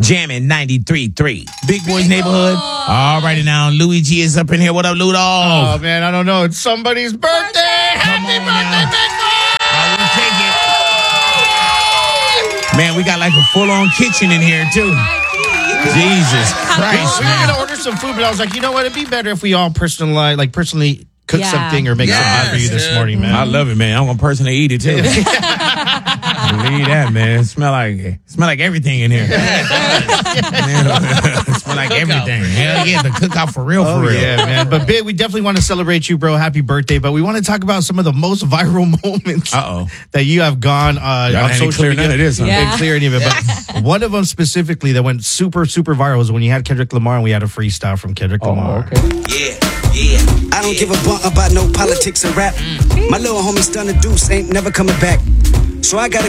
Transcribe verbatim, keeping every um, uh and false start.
Jamming ninety-three point three. Big Boys Neighborhood. All righty now. Luigi is up in here. What up, Ludo? Oh, man, I don't know. It's somebody's birthday. Happy birthday, Big Boy! I will take it. Man, we got like a full-on kitchen in here, too. Jesus Christ, We were man. going to order some food, but I was like, you know what? It'd be better if we all personalize, like personally cook Yeah. something or make Yes. something for you this morning, man. I love it, man. I'm gonna personally eat it too. Believe that, man. It smell like it smell like everything in here. Man, it smell like everything. Hell yeah, the cookout for real, for Oh, real. yeah, man. But, Big, we definitely want to celebrate you, bro. Happy birthday. But we want to talk about some of the most viral moments Uh-oh. that you have gone uh, Y'all on ain't social clear media. none of this, huh? Yeah. Didn't clear any of it. But one of them specifically that went super, super viral was when you had Kendrick Lamar and we had a freestyle from Kendrick Lamar. Yeah, yeah. I don't give a buck about no politics or rap. My little homie Stunner Deuce ain't never coming back. So I gotta